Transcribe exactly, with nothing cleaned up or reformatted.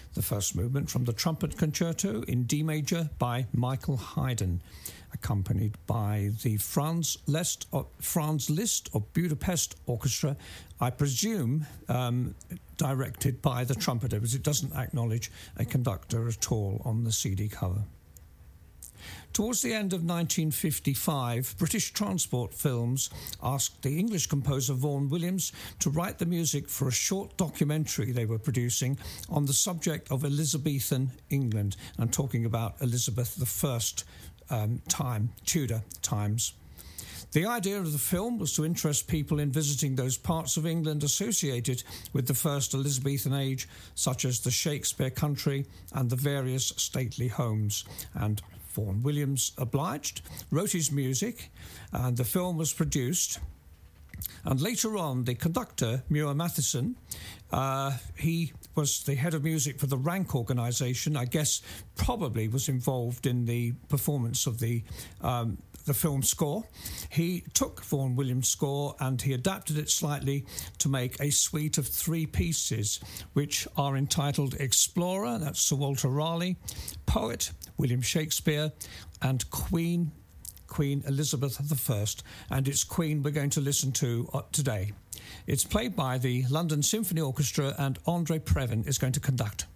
the first movement from the Trumpet Concerto in D major by Michael Haydn, accompanied by the Franz Liszt, uh, Franz Liszt of Budapest Orchestra, I presume um, directed by the trumpeter, because it doesn't acknowledge a conductor at all on the C D cover. Towards the end of nineteen fifty-five, British Transport Films asked the English composer Vaughan Williams to write the music for a short documentary they were producing on the subject of Elizabethan England. I'm talking about Elizabeth the First um, time, Tudor times. The idea of the film was to interest people in visiting those parts of England associated with the first Elizabethan age, such as the Shakespeare country and the various stately homes. And Vaughan Williams obliged, wrote his music, and the film was produced. And later on, the conductor, Muir Matheson, uh, he was the head of music for the Rank organisation, I guess probably was involved in the performance of the um, the film score. He took Vaughan Williams' score and he adapted it slightly to make a suite of three pieces, which are entitled Explorer, that's Sir Walter Raleigh, Poet, William Shakespeare, and Queen, Queen Elizabeth the First, and it's Queen we're going to listen to uh, today. It's played by the London Symphony Orchestra, and Andre Previn is going to conduct.